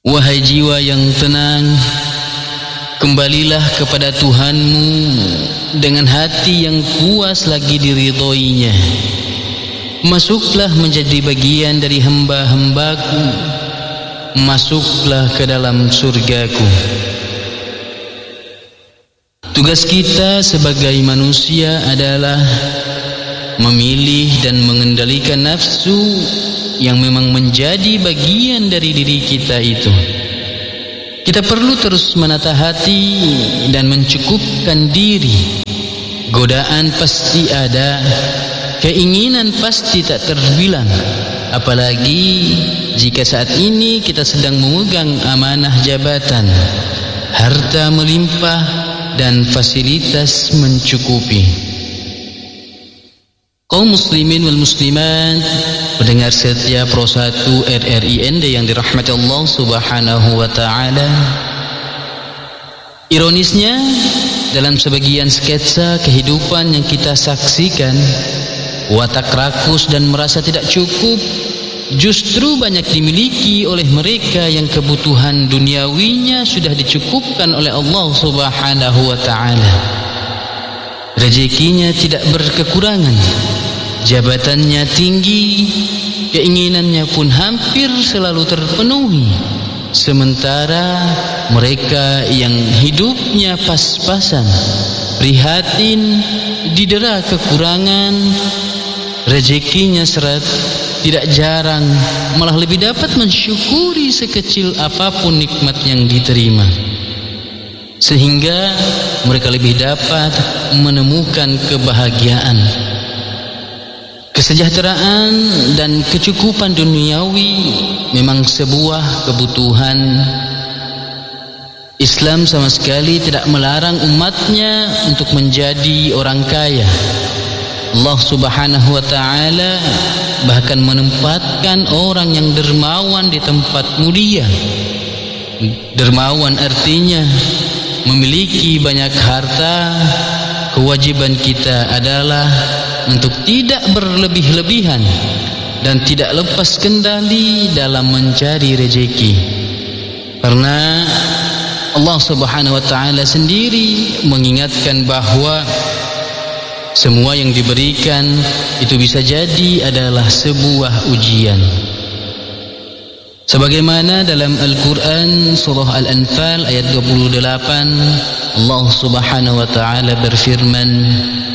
Wahai jiwa yang tenang, kembalilah kepada Tuhanmu dengan hati yang puas lagi diridhoinya. Masuklah menjadi bagian dari hamba-hambaku, masuklah ke dalam surgaku. Tugas kita sebagai manusia adalah memilih dan mengendalikan nafsu yang memang menjadi bagian dari diri kita itu. Kita perlu terus menata hati dan mencukupkan diri. Godaan pasti ada, keinginan pasti tak terbilang, apalagi jika saat ini kita sedang memegang amanah jabatan, harta melimpah dan fasilitas mencukupi. Kaum muslimin wal muslimat, pendengar setia Pro 1 RRI Ende yang dirahmati Allah Subhanahu wa taala. Ironisnya, dalam sebagian sketsa kehidupan yang kita saksikan, watak rakus dan merasa tidak cukup justru banyak dimiliki oleh mereka yang kebutuhan duniawinya sudah dicukupkan oleh Allah Subhanahu wa taala. Rezekinya tidak berkekurangan, jabatannya tinggi, keinginannya pun hampir selalu terpenuhi. Sementara mereka yang hidupnya pas-pasan, prihatin, didera kekurangan, rezekinya seret, tidak jarang malah lebih dapat mensyukuri sekecil apapun nikmat yang diterima, sehingga mereka lebih dapat menemukan kebahagiaan. Kesejahteraan dan kecukupan duniawi memang sebuah kebutuhan. Islam sama sekali tidak melarang umatnya untuk menjadi orang kaya. Allah Subhanahu wa taala bahkan menempatkan orang yang dermawan di tempat mulia. Dermawan artinya memiliki banyak harta. Kewajiban kita adalah untuk tidak berlebih-lebihan dan tidak lepas kendali dalam mencari rezeki, karena Allah Subhanahu wa taala sendiri mengingatkan bahwa semua yang diberikan itu bisa jadi adalah sebuah ujian. Sebagaimana dalam Al-Quran surah Al-Anfal ayat 28, Allah Subhanahu wa taala berfirman,